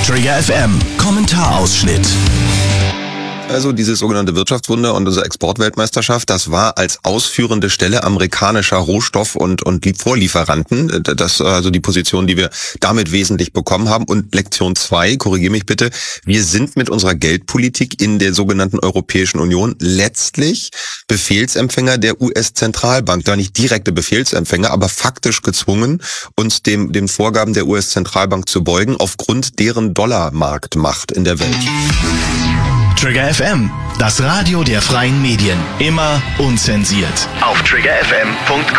Trigger FM Kommentarausschnitt. Also dieses sogenannte Wirtschaftswunder und unsere Exportweltmeisterschaft, das war als ausführende Stelle amerikanischer Rohstoff- und Vorlieferanten. Das also die Position, die wir damit wesentlich bekommen haben. Und Lektion 2, korrigiere mich bitte, wir sind mit unserer Geldpolitik in der sogenannten Europäischen Union letztlich Befehlsempfänger der US-Zentralbank. Da nicht direkte Befehlsempfänger, aber faktisch gezwungen, uns den Vorgaben der US-Zentralbank zu beugen, aufgrund deren Dollarmarktmacht in der Welt. Trigger FM, das Radio der freien Medien. Immer unzensiert. Auf triggerfm.com.